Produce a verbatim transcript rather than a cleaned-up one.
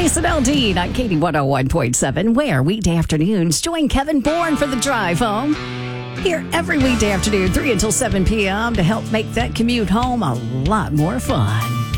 Jason Aldean on Katie one oh one point seven, where weekday afternoons join Kevin Bourne for the drive home. Here every weekday afternoon, three until seven p.m. to help make that commute home a lot more fun.